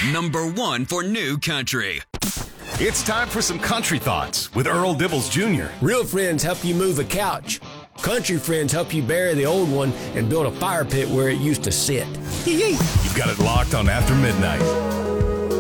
#1 for new country. It's time for some country thoughts with Earl Dibbles Jr. Real friends help you move a couch. Country friends help you bury the old one and build a fire pit where it used to sit. You've got it locked on After Midnight.